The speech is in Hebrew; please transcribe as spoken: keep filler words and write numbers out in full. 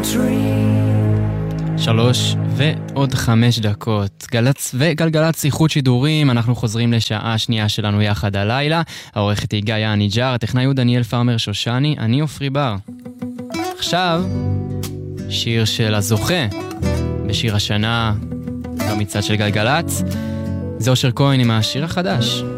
שלוש ועוד חמש דקות. גלץ וגלגלץ איכות שידורים, אנחנו חוזרים לשעה השנייה שלנו יחד הלילה. העורכת היא גאיה הניג'ר, הטכנאי הוא דניאל פרמר שושני, אני אופרי בר. עכשיו, שיר של הזוכה, בשיר השנה, במצעד של גלגלץ, זה אושר כהן עם השיר החדש.